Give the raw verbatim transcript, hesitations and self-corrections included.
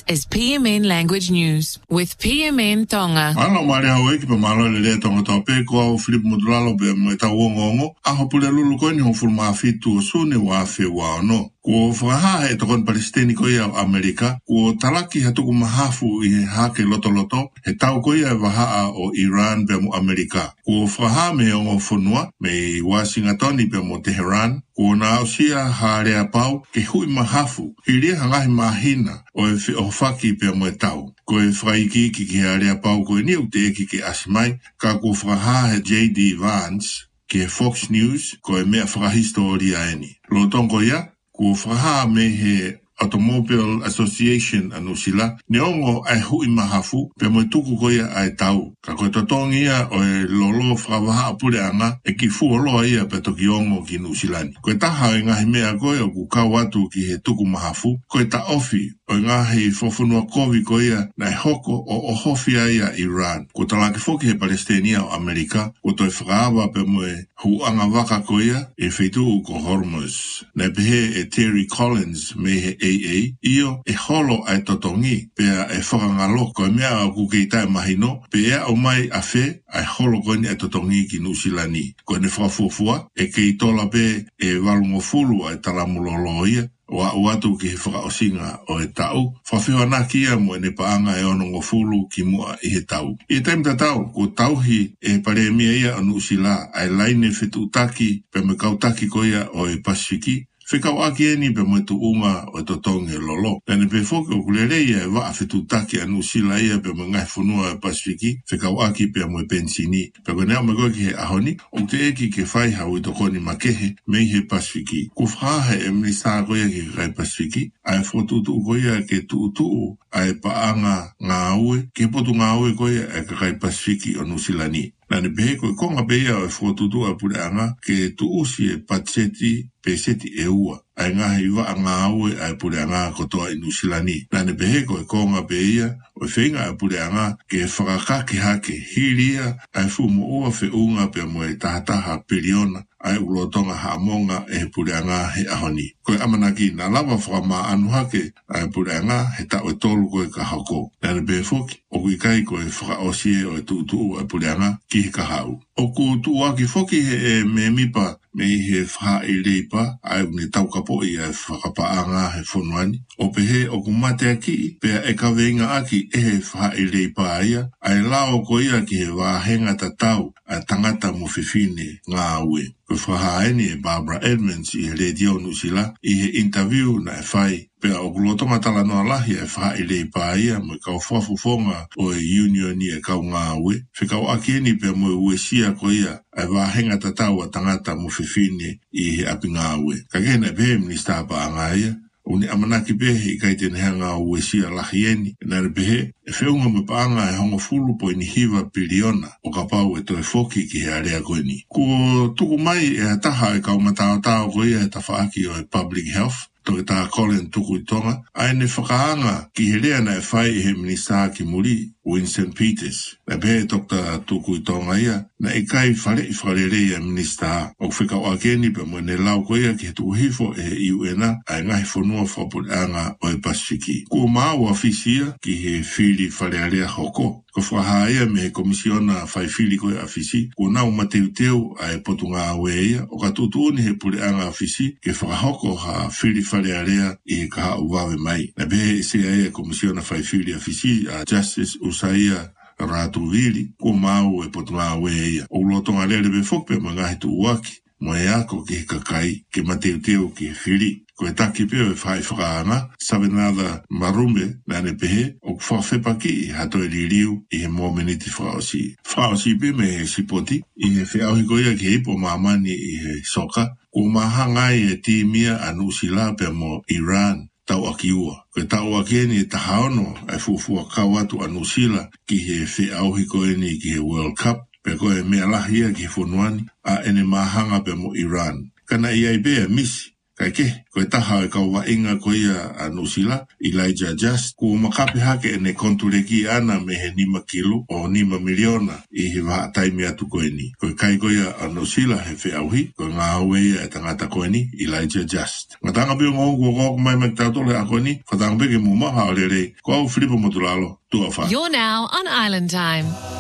is P M N Language News with P M N Tonga. Ano mare hawe ki pa malo le le tonga tope ko Philip Mudulalo be mo ta wongongo a hopule lulu ko ni ho fulma fitu sune wa fe wa no ko faha e to kon palestini ko ya Amerika ko talaki hatu ko mahafu i hake loto loto e tau ko ya vaha o Iran be mo Amerika ko faha me o fonua me Washington be mo Tehran ko na osia hare apau ke hui mahafu iria hanga mahina o e o faki pe mo tau ko e fraiki ki ki hare apau ko ni u te ki ki asmai ka ko faha he J D Vance ke Fox News ko e mea whakahistoria eni. Lo tongo ia, ko whakaha me he Automobile Association anu sila, ne ongo ai hui mahafu, pe mo tuku ko ia ai tau. Ka koe totongi ia o e lolo whakawaha apure anga, e ki fuoloa ia pe toki ongo ki nusilani. Koe taha e ngahi mea koe o ku kau atu ki he tuku mahafu, koe ta ofi o ngahi fofunua kovi ko ia na e hoko o ohofia ia Iran. Ko talaki foki he Palestinia o Amerika, ko toi whakaawa pe mo e huanga waka ko ia e feitu ko Hormuz. Na pehe e Terry Collins me he A A, io e holo ai totongi, pea e whakangalo ko e mea o kukeitai mahino, pea o mai a fe ai holo ko ni ai totongi ki nusilani. Ko ne whakafufua, e kei tola pe e walungo fulu ai talamulolo ia, wa watu ki he whakaosinga o e tau, whawhiwa nā kia mo e ne paanga e onongo fulu ki mua i he tau. I taim ta tau, ko tauhi e pare mea ia anu usila, ai laine whetu utaki, pe me kautaki ko ia o e Pasifiki, Whikau aki eni pe mo tu unga o to tonge lolo. Tane pe foke o kulere ia e waa whetu taki anu sila ia pe mo ngai funua e Pasifiki. Whikau aki pe mo e pensini. Pe ko nea magoe ki he ahoni, o te eki ke whai hau i to koni makehe mei he Pasifiki. Ku whahe e mnisa koia ki kai Pasifiki. Ai whotutu koia ke tuutuu ai paanga ngā ue. Ke potu ngā ue koia e kai Pasifiki o nusilani. Nane pehe koe konga beia o e whotutu a pure anga ke tuusi e patseti pe seti e ua. Ai ngahi iwa a ngā aue ai pure anga kotoa i nusilani. Nane pehe koe konga beia o e whenga a pure anga ke whakakake hake hiria ai fumo ua whe unga pe mo e tahataha periona ai ulotonga haamonga e pure anga he ahoni. Koe amanaki na lava whakama anu hake ai pure anga he tau e tolu koe ka hako. Nane pehe foki o kui kai koe whakaosie o e tuutuu ai pure anga ki he kahau. O ku tuaki foki he e me mipa me he wha i reipa ai une tau kapo i e whakapaanga he whonuani. O pehe o ku mate aki pea e ka venga aki e he wha i reipa aia ai lao ko ia ki he wāhenga ta tau a tangata mo whiwhine ngā ue. Ko whahaeni e Barbara Edmonds i he radio nusila i he interview na e whai. Pea o kulotonga tala noa lahi e wha i reipa aia mo i kau whafufonga o e union i e kau ngā ue. Whikau akieni pea mo e uesia ko ia ai wāhenga ta tau a tangata mo whiwhine i he api ngā ue. Ka kena pehe minista pa anga ia. Uni amanaki pehe i kai tene hanga o uesia lahi eni. Nare pehe, e whiunga me paanga e hongo fulu po ni hiva piliona o ka pau e toe foki ki he area koe ni. Ko tuku mai e ataha e kau matao tao koe e ta whaaki o e public health. Toke tā Colin tuku i tonga, ai ne whakaanga ki he rea na e whai i he minista ki muri, Winston Peters. Na pehe Doctor tuku i tonga ia, na e kai whare i wharere ia minista. O whikau akeni pe mo ne lau koea ki he tuhifo e he U N a, ai ngahi whanua whapureanga o e Pasifiki. Ko māua fisia ki he whiri wharearea hoko. Ko whahaia me he komisiona whaifili koe afisi, ko nau mateu teu a e potu ngā weia, o ka tutuuni he pureanga afisi, ke whakahoko ha whiri wharearea i he kaha uwawe mai. Na pehe e se aia komisiona whaifili afisi a Justice Usaia Ratu Vili, ko mau e potu ngā weia. O ulotonga lele be whokpe ma ngahi tu uaki, mo e ako ki he kakai, ke mateu teu ki he whiri. Ko e taki peo e whai whakaanga, Savenada Marume, nane pehe, o whawhepaki i hato e ririu i he mōmeniti whaosi. Whaosi pe me he sipoti, i he whiauhi koia ki hipo mamani i he soka, ko mahangai e tīmia anu sila pe mo Iran, tau aki ua. Ko e tau aki eni e tahaono, ai fufua kawatu anu sila ki he whiauhi koeni ki he World Cup, pe ko e mea lahia ki he whonuani, a ene mahanga pe mo Iran. Kana i ai bea misi, Kai ke, koe taha e kau wa inga koe ia a Nusila, Elijah Just, ku makapi hake e ne kontureki ana me he nima kilo o nima miliona i he waha taimi atu koe ni. Koe kai koe ia a Nusila he whi auhi, koe ngā haue ia e tangata koe ni, Elijah Just. Ngā tanga pio ngō kua kōku mai mai tātole a koe ni, whatanga peke mō maha o le rei, ko au Filipo Motulalo, tua wha. You're now on Island Time.